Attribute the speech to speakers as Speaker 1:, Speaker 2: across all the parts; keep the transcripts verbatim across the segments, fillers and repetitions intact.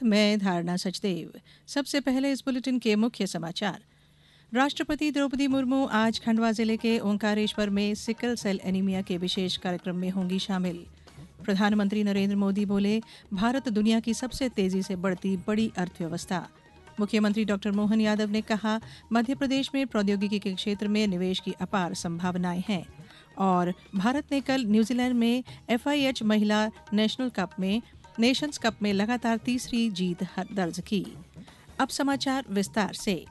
Speaker 1: साथ मैं धारणा सचदेव। सबसे पहले इस बुलेटिन के मुख्य समाचार। राष्ट्रपति द्रौपदी मुर्मू आज खंडवा जिले के ओंकारेश्वर में सिकल सेल एनीमिया के विशेष कार्यक्रम में होंगी शामिल। प्रधानमंत्री नरेंद्र मोदी बोले, भारत दुनिया की सबसे तेजी से बढ़ती बड़ी अर्थव्यवस्था। मुख्यमंत्री डॉक्टर मोहन यादव ने कहा, मध्य प्रदेश में प्रौद्योगिकी के क्षेत्र में निवेश की अपार संभावनाएं हैं। और भारत ने कल न्यूजीलैंड में एफआईएच महिला नेशनल कप में नेशंस कप में लगातार तीसरी जीत दर्ज की। अब समाचार विस्तार से।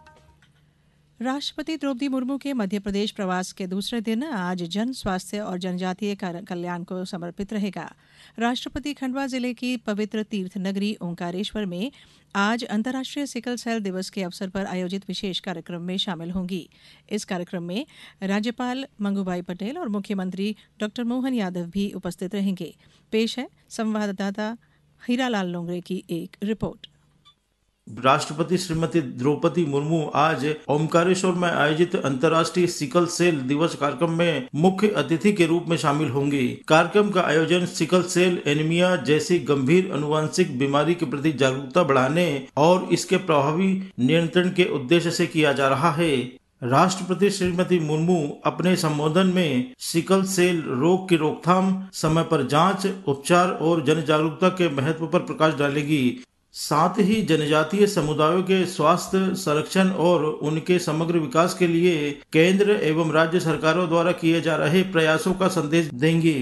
Speaker 1: राष्ट्रपति द्रौपदी मुर्मू के मध्य प्रदेश प्रवास के दूसरे दिन आज जन स्वास्थ्य और जनजातीय कल्याण को समर्पित रहेगा। राष्ट्रपति खंडवा जिले की पवित्र तीर्थ नगरी ओंकारेश्वर में आज अंतर्राष्ट्रीय सिकल सेल दिवस के अवसर पर आयोजित विशेष कार्यक्रम में शामिल होंगी। इस कार्यक्रम में राज्यपाल मंगूभाई पटेल और मुख्यमंत्री डॉक्टर मोहन यादव भी उपस्थित रहेंगे। पेश है संवाददाता हीरालाल लोंगरे की एक रिपोर्ट।
Speaker 2: राष्ट्रपति श्रीमती द्रौपदी मुर्मू आज ओमकारेश्वर में आयोजित अंतर्राष्ट्रीय सिकल सेल दिवस कार्यक्रम में मुख्य अतिथि के रूप में शामिल होंगी। कार्यक्रम का आयोजन सिकल सेल एनीमिया जैसी गंभीर अनुवांशिक बीमारी के प्रति जागरूकता बढ़ाने और इसके प्रभावी नियंत्रण के उद्देश्य से किया जा रहा है। राष्ट्रपति श्रीमती मुर्मू अपने संबोधन में सिकल सेल रोग की रोकथाम, समय पर जांच, उपचार और जन जागरूकता के महत्व पर प्रकाश डालेगी। साथ ही जनजातीय समुदायों के स्वास्थ्य संरक्षण और उनके समग्र विकास के लिए केंद्र एवं राज्य सरकारों द्वारा किए जा रहे प्रयासों का संदेश देंगी।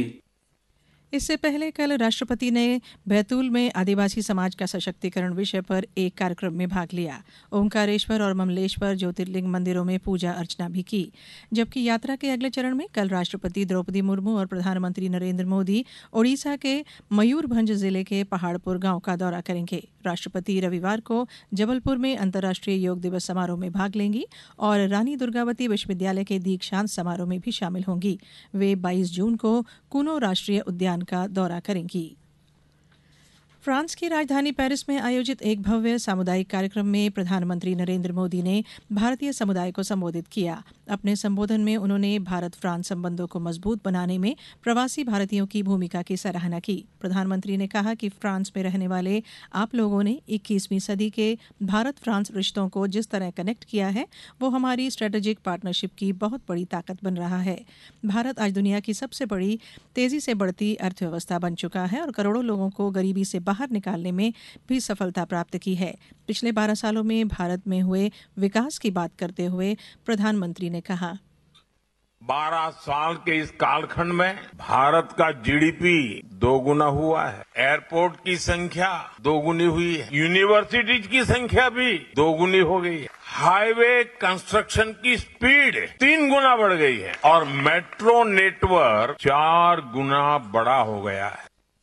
Speaker 1: इससे पहले कल राष्ट्रपति ने बैतूल में आदिवासी समाज का सशक्तिकरण विषय पर एक कार्यक्रम में भाग लिया। ओंकारेश्वर और ममलेश्वर ज्योतिर्लिंग मंदिरों में पूजा अर्चना भी की। जबकि यात्रा के अगले चरण में कल राष्ट्रपति द्रौपदी मुर्मू और प्रधानमंत्री नरेंद्र मोदी ओडिशा के मयूरभंज जिले के पहाड़पुर गांव का दौरा करेंगे। राष्ट्रपति रविवार को जबलपुर में अंतर्राष्ट्रीय योग दिवस समारोह में भाग लेंगी और रानी दुर्गावती विश्वविद्यालय के दीक्षांत समारोह में भी शामिल होंगी। वे बाईस जून को कुनो राष्ट्रीय उद्यान का दौरा करेंगी। फ्रांस की राजधानी पेरिस में आयोजित एक भव्य सामुदायिक कार्यक्रम में प्रधानमंत्री नरेंद्र मोदी ने भारतीय समुदाय को संबोधित किया। अपने संबोधन में उन्होंने भारत फ्रांस संबंधों को मजबूत बनाने में प्रवासी भारतीयों की भूमिका की सराहना की। प्रधानमंत्री ने कहा कि फ्रांस में रहने वाले आप लोगों ने इक्कीसवीं सदी के भारत फ्रांस रिश्तों को जिस तरह कनेक्ट किया है, वो हमारी स्ट्रेटेजिक पार्टनरशिप की बहुत बड़ी ताकत बन रहा है। भारत आज दुनिया की सबसे बड़ी तेजी से बढ़ती अर्थव्यवस्था बन चुका है और करोड़ों लोगों को गरीबी से बाहर निकालने में भी सफलता प्राप्त की है। पिछले बारह सालों में भारत में हुए विकास की बात करते हुए प्रधानमंत्री ने कहा,
Speaker 3: बारह साल के इस कालखंड में भारत का जीडीपी दोगुना हुआ है, एयरपोर्ट की संख्या दोगुनी हुई है, यूनिवर्सिटीज की संख्या भी दोगुनी हो गई है, हाईवे कंस्ट्रक्शन की स्पीड तीन गुना बढ़ गई है और मेट्रो नेटवर्क चार गुना बड़ा हो गया है।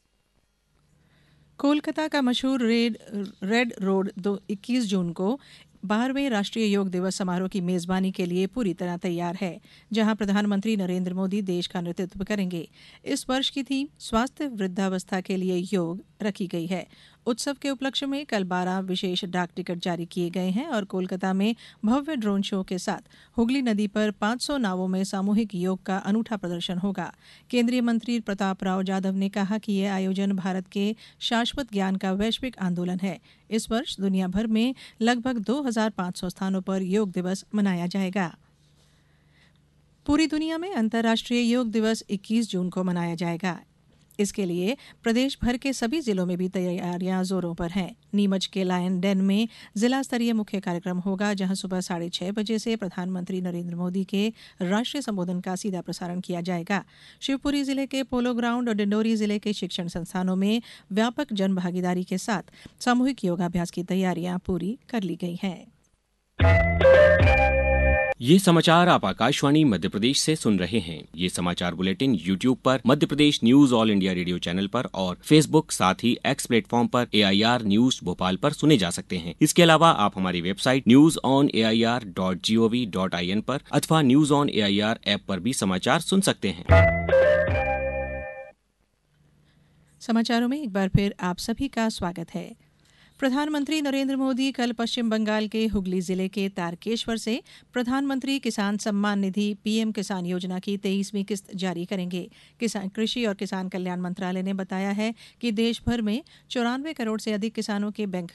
Speaker 1: कोलकाता का मशहूर रेड रेड रोड दो इक्कीस जून को बारहवें राष्ट्रीय योग दिवस समारोह की मेजबानी के लिए पूरी तरह तैयार है, जहां प्रधानमंत्री नरेंद्र मोदी देश का नेतृत्व करेंगे। इस वर्ष की थीम स्वास्थ्य वृद्धावस्था के लिए योग रखी गई है। उत्सव के उपलक्ष्य में कल बारह विशेष डाक टिकट जारी किए गए हैं और कोलकाता में भव्य ड्रोन शो के साथ हुगली नदी पर पाँच सौ नावों में सामूहिक योग का अनूठा प्रदर्शन होगा। केंद्रीय मंत्री प्रताप राव जाधव ने कहा कि यह आयोजन भारत के शाश्वत ज्ञान का वैश्विक आंदोलन है। इस वर्ष दुनिया भर में लगभग दो हज़ार पाँच सौ स्थानों पर योग दिवस मनाया जाएगा। पूरी दुनिया में अंतर्राष्ट्रीय योग दिवस इक्कीस जून को मनाया जाएगा। इसके लिए प्रदेश भर के सभी जिलों में भी तैयारियां जोरों पर हैं। नीमच के लायन डेन में जिला स्तरीय मुख्य कार्यक्रम होगा, जहां सुबह साढ़े छह बजे से प्रधानमंत्री नरेंद्र मोदी के राष्ट्रीय संबोधन का सीधा प्रसारण किया जाएगा। शिवपुरी जिले के पोलो ग्राउंड और डिंडोरी जिले के शिक्षण संस्थानों में व्यापक जन भागीदारी के साथ सामूहिक योगाभ्यास की तैयारियां पूरी कर ली गई हैं।
Speaker 4: ये समाचार आप आकाशवाणी मध्य प्रदेश से सुन रहे हैं। ये समाचार बुलेटिन यूट्यूब पर Madhya Pradesh news all India radio channel पर और फेसबुक साथ ही एक्स प्लेटफॉर्म पर ए आई आर न्यूज भोपाल पर सुने जा सकते हैं। इसके अलावा आप हमारी website news on A I R dot G O V dot I N पर अथवा news on A I R app पर भी समाचार सुन सकते हैं।
Speaker 1: समाचारों में एक बार फिर आप सभी का स्वागत है। प्रधानमंत्री नरेंद्र मोदी कल पश्चिम बंगाल के हुगली जिले के तारकेश्वर से प्रधानमंत्री किसान सम्मान निधि पीएम किसान योजना की तेईसवीं किस्त जारी करेंगे। किसान कृषि और किसान कल्याण मंत्रालय ने बताया है कि देश भर में चौरानवे करोड़ से अधिक किसानों के बैंक